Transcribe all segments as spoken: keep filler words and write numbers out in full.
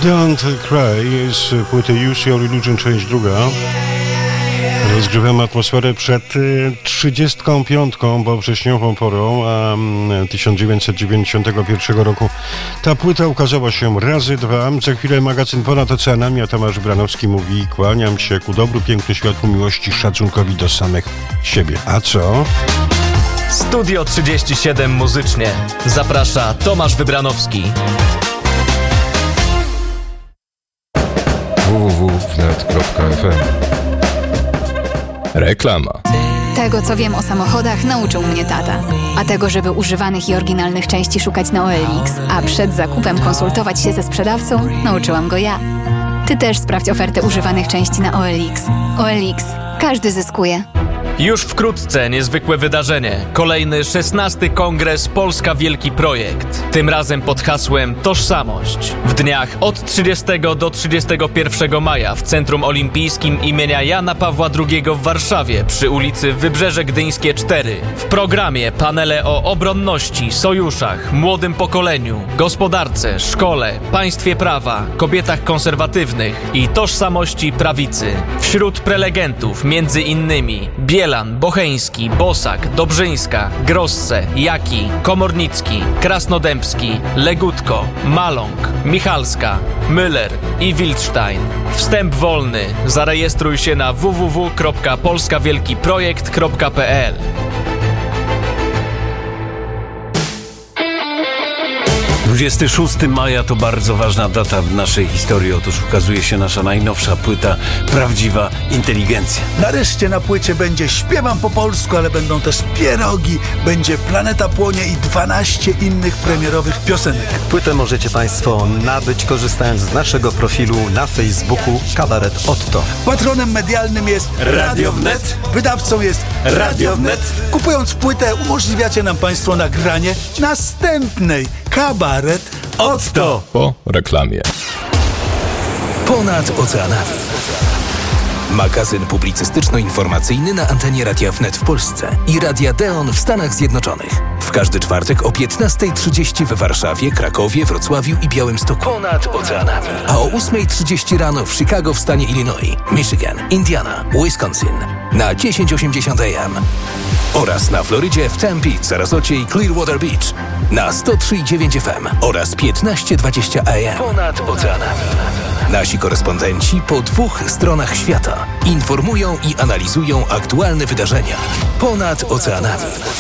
Don't Cry z płyty Use Your Illusion, część druga. Rozgrzewamy atmosferę przed trzydziestką piątką, bo wrześniową porą a tysiąc dziewięćset dziewięćdziesiątego pierwszego roku ta płyta ukazała się razy dwa. Za chwilę magazyn Ponad Oceanami, a Tomasz Wybranowski mówi: kłaniam się ku dobru, pięknu, światłu, miłości, szacunkowi do samych siebie. A co? Studio trzydzieści siedem muzycznie. Zaprasza Tomasz Wybranowski. w w w kropka wnet kropka f m. Reklama. Tego, co wiem o samochodach, nauczył mnie tata. A tego, żeby używanych i oryginalnych części szukać na O L X, a przed zakupem konsultować się ze sprzedawcą, nauczyłam go ja. Ty też sprawdź ofertę używanych części na O L X. O L X. Każdy zyskuje. Już wkrótce niezwykłe wydarzenie. Kolejny szesnasty Kongres Polska Wielki Projekt. Tym razem pod hasłem Tożsamość. W dniach od trzydziestego do trzydziestego pierwszego maja w Centrum Olimpijskim imienia Jana Pawła drugiego w Warszawie przy ulicy Wybrzeże Gdyńskie cztery. W programie panele o obronności, sojuszach, młodym pokoleniu, gospodarce, szkole, państwie prawa, kobietach konserwatywnych i tożsamości prawicy. Wśród prelegentów między innymi Bielan, Bocheński, Bosak, Dobrzyńska, Grosse, Jaki, Komornicki, Krasnodębski, Legutko, Maląg, Michalska, Müller i Wildstein. Wstęp wolny. Zarejestruj się na w w w kropka polska wielki projekt kropka p l. dwudziestego szóstego maja to bardzo ważna data w naszej historii. Otóż ukazuje się nasza najnowsza płyta Prawdziwa Inteligencja. Nareszcie na płycie będzie Śpiewam po polsku, ale będą też pierogi, będzie Planeta Płonie i dwanaście innych premierowych piosenek. Płytę możecie Państwo nabyć, korzystając z naszego profilu na Facebooku Kabaret Otto. Patronem medialnym jest Radio Wnet, wydawcą jest Radio Wnet. Kupując płytę umożliwiacie nam Państwo nagranie następnej Kabaret Otto. Po reklamie. Ponad Oceanami. Magazyn publicystyczno-informacyjny na antenie Radia Wnet w Polsce i Radia Deon w Stanach Zjednoczonych. W każdy czwartek o piętnasta trzydzieści w Warszawie, Krakowie, Wrocławiu i Białymstoku. Ponad Oceanami. A o ósma trzydzieści rano w Chicago w stanie Illinois, Michigan, Indiana, Wisconsin na tysiąc osiemdziesiąt A M. Oraz na Florydzie w Tempe, Sarasocie i Clearwater Beach na sto trzy i dziewięć F M oraz piętnaście dwadzieścia A M. Ponad Oceanami. Nasi korespondenci po dwóch stronach świata informują i analizują aktualne wydarzenia. Ponad Oceanami.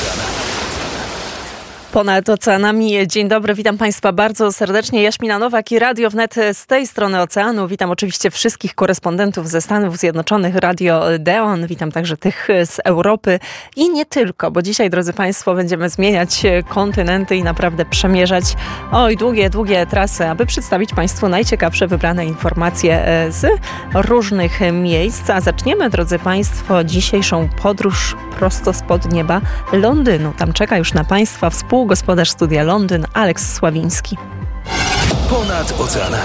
Ponad Oceanami. Dzień dobry, witam Państwa bardzo serdecznie. Jaśmina Nowak i Radio Wnet z tej strony oceanu. Witam oczywiście wszystkich korespondentów ze Stanów Zjednoczonych, Radio Deon. Witam także tych z Europy i nie tylko, bo dzisiaj, drodzy Państwo, będziemy zmieniać kontynenty i naprawdę przemierzać oj, długie, długie trasy, aby przedstawić Państwu najciekawsze wybrane informacje z różnych miejsc. A zaczniemy, drodzy Państwo, dzisiejszą podróż prosto spod nieba Londynu. Tam czeka już na Państwa współ gospodarz Studia Londyn, Aleks Sławiński. Ponad Oceanami.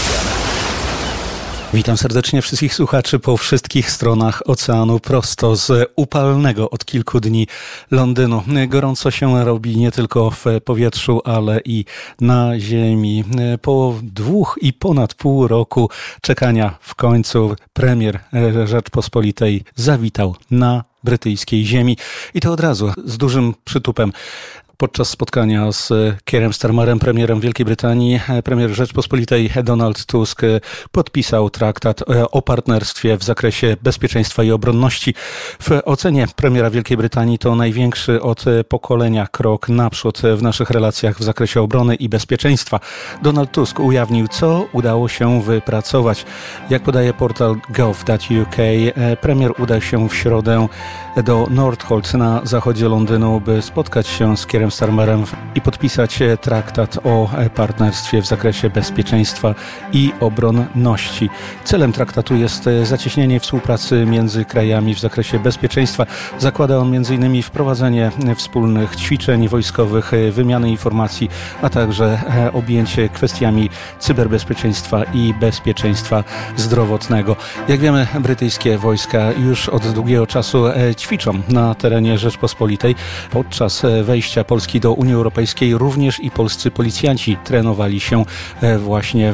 Witam serdecznie wszystkich słuchaczy po wszystkich stronach oceanu, prosto z upalnego od kilku dni Londynu. Gorąco się robi nie tylko w powietrzu, ale i na ziemi. Po dwóch i ponad pół roku czekania w końcu premier Rzeczpospolitej zawitał na brytyjskiej ziemi i to od razu z dużym przytupem. Podczas spotkania z Keirem Starmerem, premierem Wielkiej Brytanii, premier Rzeczpospolitej Donald Tusk podpisał traktat o partnerstwie w zakresie bezpieczeństwa i obronności. W ocenie premiera Wielkiej Brytanii to największy od pokolenia krok naprzód w naszych relacjach w zakresie obrony i bezpieczeństwa. Donald Tusk ujawnił, co udało się wypracować. Jak podaje portal gov kropka u k, premier uda się w środę do Northolt na zachodzie Londynu, by spotkać się z Keirem Starmerem i podpisać traktat o partnerstwie w zakresie bezpieczeństwa i obronności. Celem traktatu jest zacieśnienie współpracy między krajami w zakresie bezpieczeństwa. Zakłada on między innymi wprowadzenie wspólnych ćwiczeń wojskowych, wymiany informacji, a także objęcie kwestiami cyberbezpieczeństwa i bezpieczeństwa zdrowotnego. Jak wiemy, brytyjskie wojska już od długiego czasu ćwiczą na terenie Rzeczpospolitej. Podczas wejścia Polski do Unii Europejskiej również i polscy policjanci trenowali się właśnie